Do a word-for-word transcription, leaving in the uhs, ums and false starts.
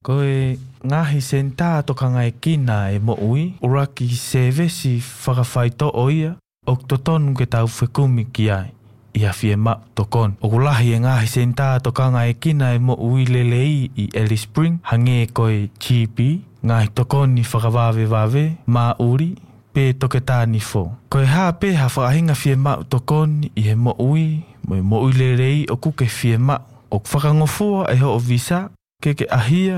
Ko e ngahi senta tokanga e kina e mo ui, ura ki se vesi whakawhaito o ia, o totonu ke tau whekumi ki ai. Ia fie ma tokon. O kulahi e ngahi senta tokanga e kina e mo ui lelei i Alice Spring, hange koe G P, ngahi tokoni whakawawe wawe, ma uri, pe toke tāni fo. Koe hā pe ha whakahinga fie ma tokoni i he mo ui, mo mo ui lelei o kuke fie ma, o whakangofua e ho o visa, ke ke ahia